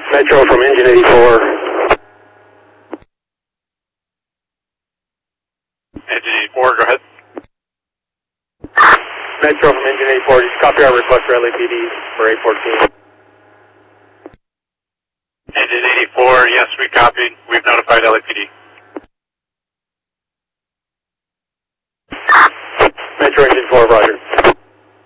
Metro from engine 84. Engine 84, go ahead. Metro from engine 84, just copy our request for LAPD for 814. Engine 84, yes, we copied. We've notified LAPD. Metro engine 4, roger.